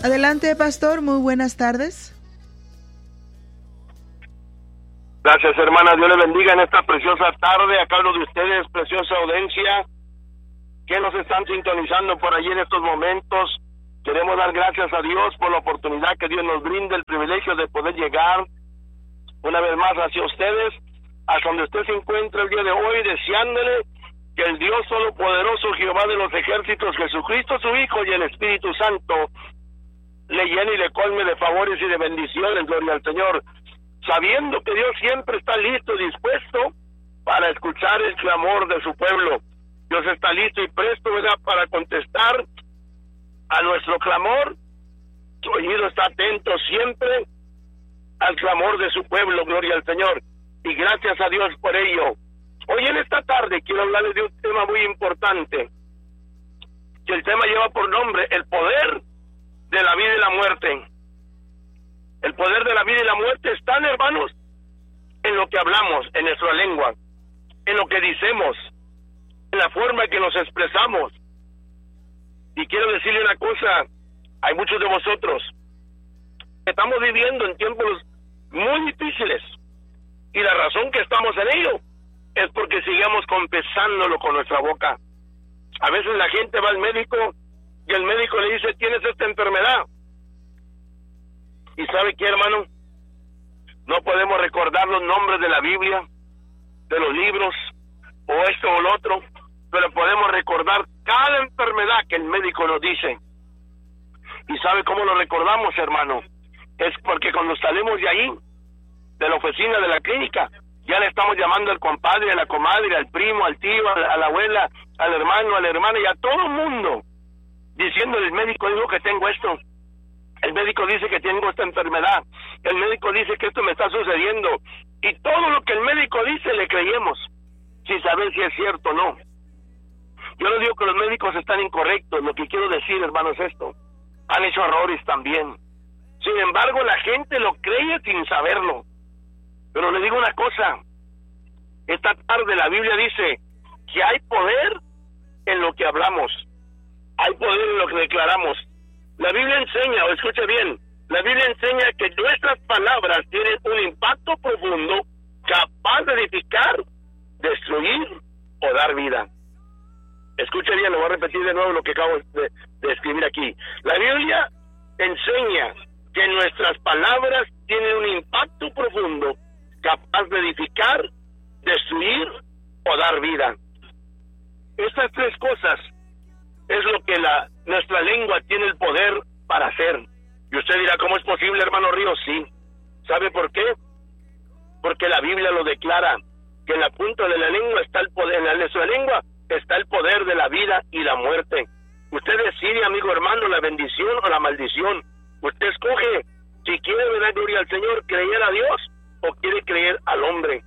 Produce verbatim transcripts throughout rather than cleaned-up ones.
Adelante, pastor, muy buenas tardes. Gracias, hermana, Dios le bendiga en esta preciosa tarde. A cada uno de ustedes, preciosa audiencia, que nos están sintonizando por allí en estos momentos. Queremos dar gracias a Dios por la oportunidad que Dios nos brinda, el privilegio de poder llegar una vez más hacia ustedes, hasta donde usted se encuentra el día de hoy, deseándole que el Dios Todopoderoso, Jehová de los ejércitos, Jesucristo su Hijo y el Espíritu Santo le llene y le colme de favores y de bendiciones, gloria al Señor, sabiendo que Dios siempre está listo y dispuesto para escuchar el clamor de su pueblo. Dios está listo y presto, ¿verdad?, para contestar a nuestro clamor. Su oído está atento siempre al clamor de su pueblo, gloria al Señor, y gracias a Dios por ello. Hoy en esta tarde quiero hablarles de un tema muy importante, que el tema lleva por nombre el poder de la vida y la muerte. El poder de la vida y la muerte están, hermanos, en lo que hablamos, en nuestra lengua, en lo que decimos, en la forma que nos expresamos. Y quiero decirle una cosa, hay muchos de vosotros que estamos viviendo en tiempos muy difíciles, y la razón que estamos en ello es porque sigamos confesándolo con nuestra boca. A veces la gente va al médico y el médico le dice, tienes esta enfermedad. ¿Y sabe qué, hermano? No podemos recordar los nombres de la Biblia, de los libros, o esto o lo otro, pero podemos recordar cada enfermedad que el médico nos dice. ¿Y sabe cómo lo recordamos, hermano? Es porque cuando salimos de ahí, de la oficina, de la clínica, ya le estamos llamando al compadre, a la comadre, al primo, al tío, a la, a la abuela, al hermano, a la hermana y a todo el mundo, diciendo, el médico dijo que tengo esto, el médico dice que tengo esta enfermedad, el médico dice que esto me está sucediendo, y todo lo que el médico dice le creemos, sin saber si es cierto o no. Yo no digo que los médicos están incorrectos, lo que quiero decir, hermanos, es esto, han hecho errores también. Sin embargo, la gente lo cree sin saberlo. Pero le digo una cosa, esta tarde la Biblia dice que hay poder en lo que hablamos, hay poder en lo que declaramos. La Biblia enseña, o escuche bien, la Biblia enseña que nuestras palabras tienen un impacto profundo, capaz de edificar, destruir o dar vida. Escuche bien, lo voy a repetir de nuevo lo que acabo de, de escribir aquí. La Biblia enseña que nuestras palabras tienen un impacto profundo, capaz de edificar, destruir o dar vida. Estas tres cosas es lo que la nuestra lengua tiene el poder para hacer. Y usted dirá, ¿cómo es posible, hermano Ríos? Sí. ¿Sabe por qué? Porque la Biblia lo declara, que en la punta de la lengua está el poder, en la nuestra lengua está el poder de la vida y la muerte. Usted decide, amigo hermano, la bendición o la maldición. Usted escoge si quiere, ¿verdad?, gloria al Señor, creer a Dios o quiere creer al hombre.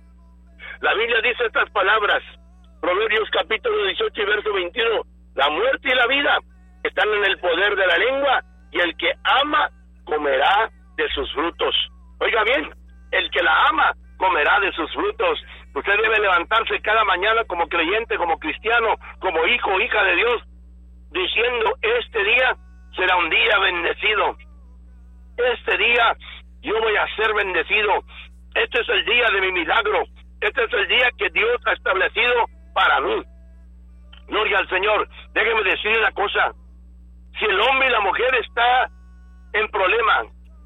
La Biblia dice estas palabras, Proverbios capítulo dieciocho y verso veintiuno, la muerte y la vida están en el poder de la lengua, y el que ama comerá de sus frutos. Oiga bien, el que la ama comerá de sus frutos. Usted debe levantarse cada mañana como creyente, como cristiano, como hijo o hija de Dios, diciendo, este día será un día bendecido. Este día yo voy a ser bendecido. Este es el día de mi milagro. Este es el día que Dios ha establecido para mí. Gloria al Señor. Déjeme decirle una cosa. Si el hombre y la mujer está en problema,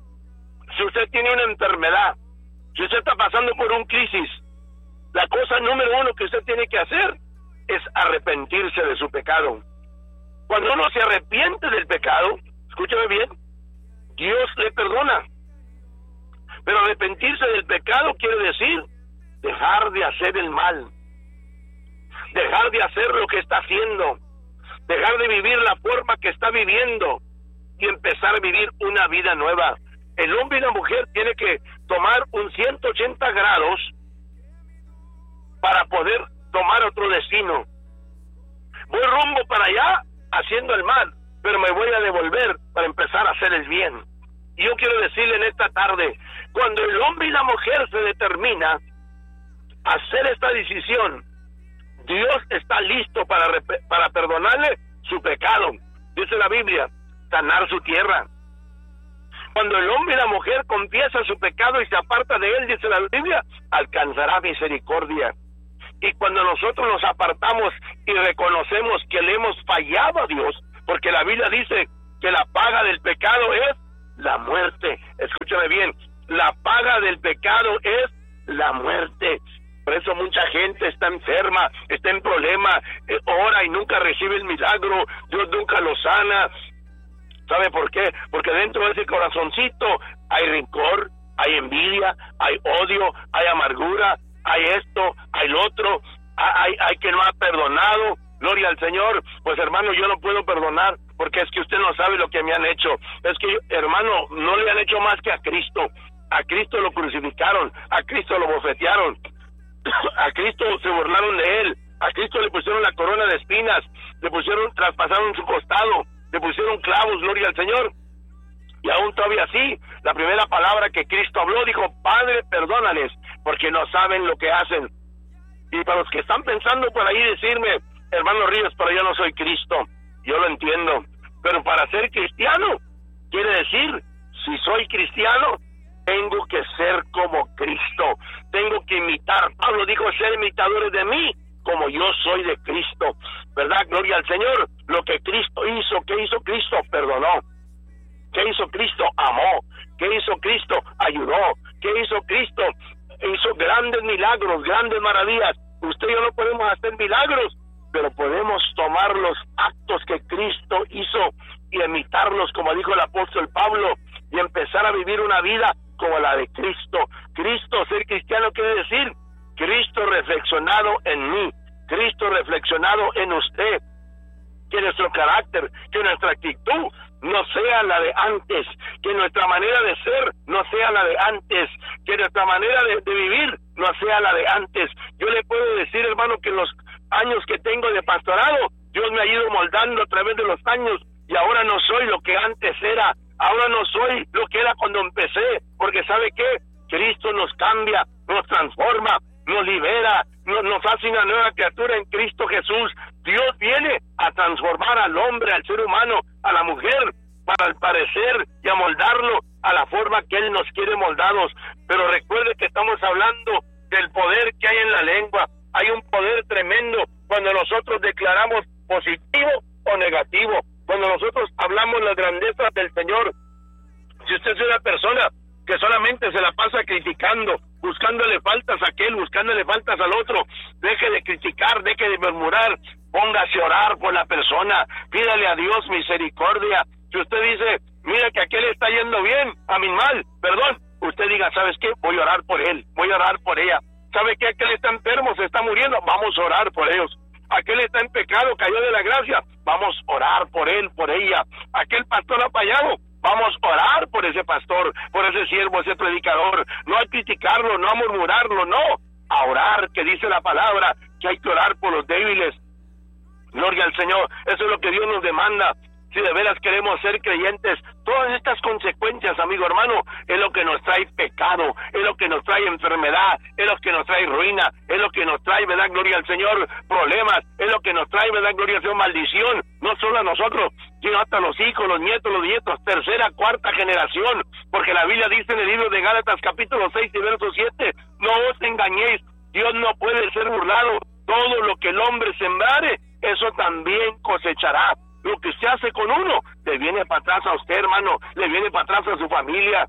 si usted tiene una enfermedad, si usted está pasando por un crisis, la cosa número uno que usted tiene que hacer es arrepentirse de su pecado. Cuando uno se arrepiente del pecado, escúcheme bien, Dios le perdona. Pero arrepentirse del pecado quiere decir dejar de hacer el mal, dejar de hacer lo que está haciendo, dejar de vivir la forma que está viviendo y empezar a vivir una vida nueva. El hombre y la mujer tienen que tomar un ciento ochenta grados para poder tomar otro destino. Voy rumbo para allá haciendo el mal, pero me voy a devolver para empezar a hacer el bien. Y yo quiero decirle en esta tarde, cuando el hombre y la mujer se determina a hacer esta decisión, Dios está listo para, para perdonarle su pecado. Dice la Biblia sanar su tierra. Cuando el hombre y la mujer confiesa su pecado y se aparta de él, dice la Biblia, alcanzará misericordia. Y cuando nosotros nos apartamos y reconocemos que le hemos fallado a Dios, porque la Biblia dice que la paga del pecado es la muerte. Escúchame bien, la paga del pecado es la muerte. Por eso mucha gente está enferma, está en problema, eh, ora y nunca recibe el milagro, Dios nunca lo sana. ¿Sabe por qué? Porque dentro de ese corazoncito hay rencor, hay envidia, hay odio, hay amargura, hay esto, hay lo otro, hay, hay que no ha perdonado. Gloria al Señor. Pues hermano, yo no puedo perdonar porque es que usted no sabe lo que me han hecho. Es que hermano, no le han hecho más que a Cristo. A Cristo lo crucificaron, a Cristo lo bofetearon, a Cristo se burlaron de él, a Cristo le pusieron la corona de espinas, le pusieron, traspasaron su costado, le pusieron clavos, gloria al Señor. Y aún todavía así, la primera palabra que Cristo habló, dijo, Padre, perdónales, porque no saben lo que hacen. Y para los que están pensando por ahí decirme, hermano Ríos, pero yo no soy Cristo, yo lo entiendo, pero para ser cristiano, quiere decir, si soy cristiano, tengo que ser como Cristo, tengo que imitar. Pablo dijo, ser imitadores de mí, como yo soy de Cristo, ¿verdad? Gloria al Señor. Lo que Cristo hizo, ¿qué hizo Cristo? Perdonó. ¿Qué hizo Cristo? Amó. ¿Qué hizo Cristo? Ayudó. ¿Qué hizo Cristo? Hizo grandes milagros, grandes maravillas. Usted y yo no podemos hacer milagros, pero podemos tomar los actos que Cristo hizo y imitarlos, como dijo el apóstol Pablo, y empezar a vivir una vida como la de Cristo. Cristo, ser cristiano quiere decir Cristo reflexionado en mí, Cristo reflexionado en usted, que nuestro carácter, que nuestra actitud no sea la de antes, que nuestra manera de ser no sea la de antes, que nuestra manera de, de vivir no sea la de antes. Yo le puedo decir, hermano, que en los años que tengo de pastorado, Dios me ha ido moldando a través de los años y ahora no soy lo que antes era, ahora no soy lo que era cuando empecé, porque ¿sabe qué? Cristo nos cambia, nos transforma, nos libera, nos, nos hace una nueva criatura en Cristo Jesús. Dios viene a transformar al hombre, al ser humano, a la mujer, para al parecer y a moldarlo a la forma que Él nos quiere moldados. Pero recuerde que estamos hablando del poder que hay en la lengua. Hay un poder tremendo cuando nosotros declaramos positivo o negativo, cuando nosotros hablamos las grandezas del Señor. Si usted es una persona que solamente se la pasa criticando, buscándole faltas a aquel, buscándole faltas al otro, deje de criticar, deje de murmurar, póngase a orar por la persona, pídale a Dios misericordia. Si usted dice, mira que aquel está yendo bien, a mí mal, perdón, usted diga, ¿sabes qué? Voy a orar por él, voy a orar por ella. ¿Sabe qué? Aquel está enfermo, se está muriendo, vamos a orar por ellos. Aquel está en pecado, cayó de la gracia, vamos a orar por él, por ella. Aquel pastor ha fallado, vamos a orar por ese pastor, por ese siervo, ese predicador. No a criticarlo, no a murmurarlo, no, a orar, que dice la palabra, que hay que orar por los débiles. Gloria al Señor, eso es lo que Dios nos demanda. Si de veras queremos ser creyentes, todas estas consecuencias, amigo hermano, es lo que nos trae pecado, es lo que nos trae enfermedad, es lo que nos trae ruina, es lo que nos trae, ¿verdad? Gloria al Señor, problemas, es lo que nos trae, ¿verdad? Gloria al Señor, maldición, no solo a nosotros, sino hasta los hijos, los nietos, los nietos, tercera, cuarta generación, porque la Biblia dice en el libro de Gálatas, capítulo seis y verso siete, no os engañéis, Dios no puede ser burlado, todo lo que el hombre sembrare, eso también cosechará. Lo que usted hace con uno, le viene para atrás a usted, hermano, le viene para atrás a su familia.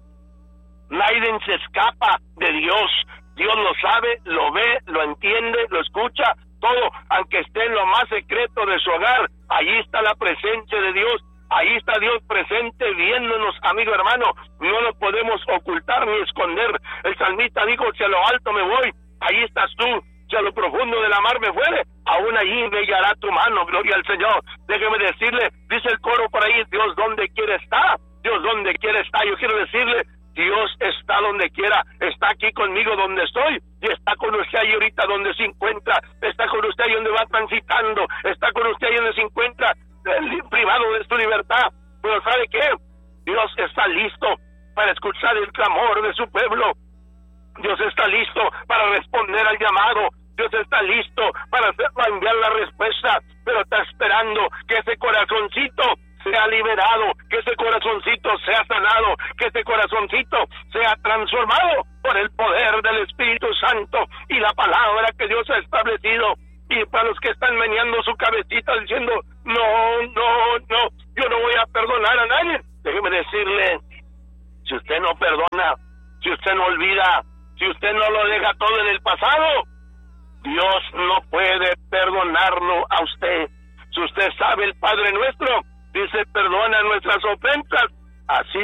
Nadie se escapa de Dios. Dios lo sabe, lo ve, lo entiende, lo escucha, todo, aunque esté en lo más secreto de su hogar, allí está la presencia de Dios, ahí está Dios presente, viéndonos, amigo hermano, no nos podemos ocultar ni esconder. El salmista dijo, si a lo alto me voy, ahí estás tú. Si a lo profundo de la mar me fuere, aún allí me guiará tu mano, gloria al Señor. Déjeme decirle, dice el coro por ahí, Dios donde quiera está, Dios donde quiera está. Yo quiero decirle, Dios está donde quiera, está aquí conmigo donde estoy, y está con usted ahí ahorita donde se encuentra, está con usted ahí donde va transitando, está con usted ahí donde se encuentra, privado de su libertad. Pero ¿sabe qué? Dios está listo para escuchar el clamor de su pueblo. Dios está listo para responder al llamado. Dios está listo para, hacer, para enviar la respuesta, pero está esperando que ese corazoncito sea liberado, que ese corazoncito sea sanado, que ese corazoncito sea transformado por el poder del Espíritu Santo y la palabra que Dios ha establecido. Y para los que están meneando su cabecita diciendo, no, no, no, yo no voy a perdonar a nadie, déjeme decirle, si usted no perdona, si usted no olvida, si usted no lo deja todo en el pasado, Dios no puede perdonarlo a usted. Si usted sabe el Padre Nuestro, dice, perdona nuestras ofensas, así